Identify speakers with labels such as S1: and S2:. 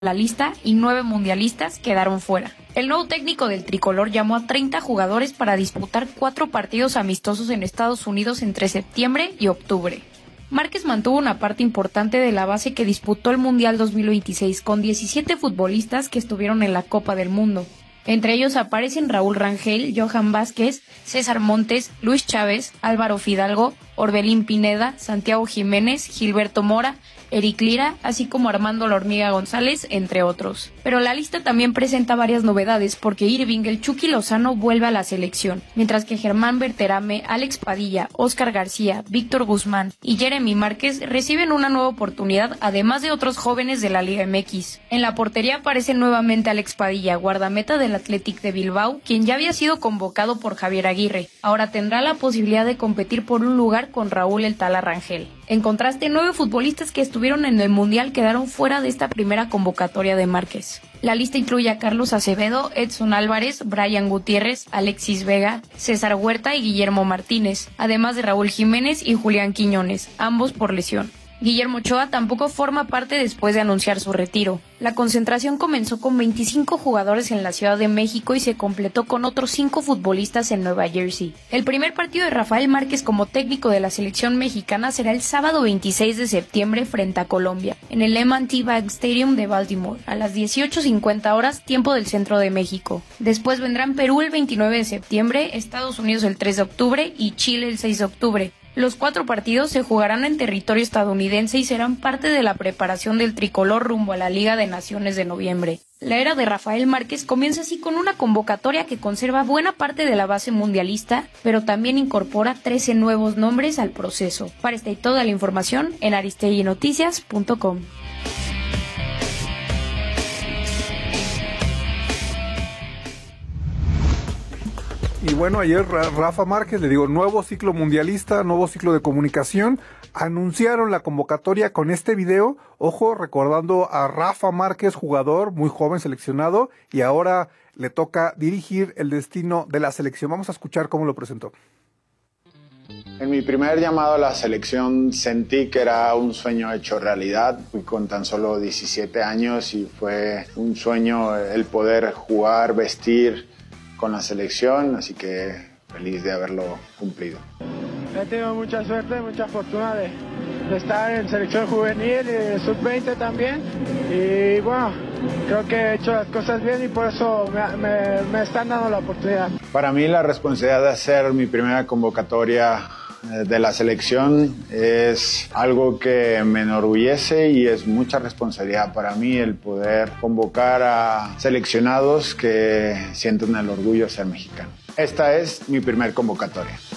S1: la lista y 9 mundialistas quedaron fuera. El nuevo técnico del tricolor llamó a 30 jugadores para disputar 4 partidos amistosos en Estados Unidos entre septiembre y octubre. Márquez mantuvo una parte importante de la base que disputó el Mundial 2026 con 17 futbolistas que estuvieron en la Copa del Mundo. Entre ellos aparecen Raúl Rangel, Johan Vázquez, César Montes, Luis Chávez, Álvaro Fidalgo, Orbelín Pineda, Santiago Jiménez, Gilberto Mora, Eric Lira, así como Armando La Hormiga González, entre otros. Pero la lista también presenta varias novedades porque Irving el Chucky Lozano vuelve a la selección, mientras que Germán Berterame, Alex Padilla, Óscar García, Víctor Guzmán y Jeremy Márquez reciben una nueva oportunidad, además de otros jóvenes de la Liga MX. En la portería aparece nuevamente Alex Padilla, guardameta del Athletic de Bilbao, quien ya había sido convocado por Javier Aguirre. Ahora tendrá la posibilidad de competir por un lugar con Raúl el Tala Rangel. En contraste, 9 futbolistas que estuvieron en el Mundial quedaron fuera de esta primera convocatoria de Márquez. La lista incluye a Carlos Acevedo, Edson Álvarez, Brian Gutiérrez, Alexis Vega, César Huerta y Guillermo Martínez, además de Raúl Jiménez y Julián Quiñones, ambos por lesión. Guillermo Ochoa tampoco forma parte después de anunciar su retiro. La concentración comenzó con 25 jugadores en la Ciudad de México y se completó con otros 5 futbolistas en Nueva Jersey. El primer partido de Rafael Márquez como técnico de la selección mexicana será el sábado 26 de septiembre frente a Colombia, en el M&T Bank Stadium de Baltimore, a las 18:50 horas, tiempo del centro de México. Después vendrán Perú el 29 de septiembre, Estados Unidos el 3 de octubre y Chile el 6 de octubre. Los 4 partidos se jugarán en territorio estadounidense y serán parte de la preparación del tricolor rumbo a la Liga de Naciones de noviembre. La era de Rafael Márquez comienza así con una convocatoria que conserva buena parte de la base mundialista, pero también incorpora 13 nuevos nombres al proceso. Para esta y toda la información en aristeguinoticias.com.
S2: Y bueno, ayer Rafa Márquez, le digo, nuevo ciclo mundialista, nuevo ciclo de comunicación, anunciaron la convocatoria con este video, ojo, recordando a Rafa Márquez, jugador muy joven, seleccionado, y ahora le toca dirigir el destino de la selección. Vamos a escuchar cómo lo presentó.
S3: En mi primer llamado a la selección sentí que era un sueño hecho realidad. Fui con tan solo 17 años y fue un sueño el poder jugar, vestir con la selección, así que feliz de haberlo cumplido.
S4: He tenido mucha suerte, mucha fortuna de estar en selección juvenil y sub-20 también, y bueno, creo que he hecho las cosas bien y por eso me están dando la oportunidad.
S3: Para mí la responsabilidad de hacer mi primera convocatoria de la selección es algo que me enorgullece y es mucha responsabilidad para mí el poder convocar a seleccionados que sienten el orgullo de ser mexicano. Esta es mi primer convocatoria.